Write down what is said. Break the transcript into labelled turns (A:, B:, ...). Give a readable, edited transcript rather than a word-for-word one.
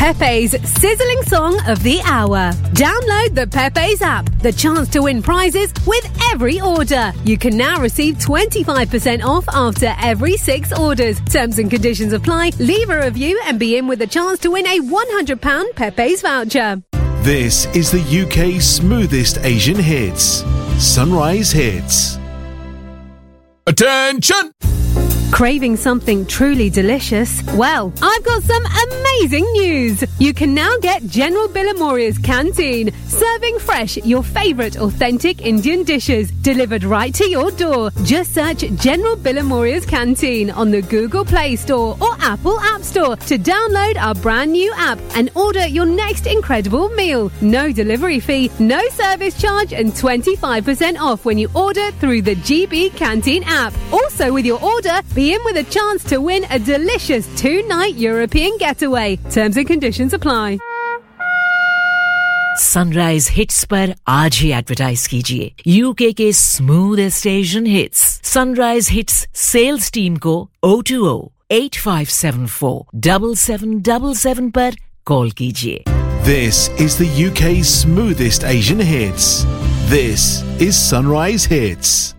A: Pepe's sizzling song of the hour. Download the Pepe's app. The chance to win prizes with every order. You can now receive 25% off after every 6 orders. Terms and conditions apply. Leave a review and be in with a chance to win a £100 Pepe's voucher.
B: This is the UK's smoothest Asian hits. Sunrise Hits.
C: Attention!
A: Craving something truly delicious? Well, I've got some amazing news. You can now get General Billamoria's Canteen, serving fresh your favourite authentic Indian dishes delivered right to your door. Just search General Billamoria's Canteen on the Google Play Store or Apple App Store to download our brand new app and order your next incredible meal. No delivery fee, no service charge and 25% off when you order through the GB Canteen app. Also with your order, be in with a chance to win a delicious 2-night European getaway. Terms and conditions apply.
D: Sunrise hits पर आज ही advertise कीजिए UK के smoothest Asian hits sunrise hits sales team को 020-8574-7777 पर call कीजिए.
B: This is the UK's smoothest Asian hits. This is Sunrise Hits.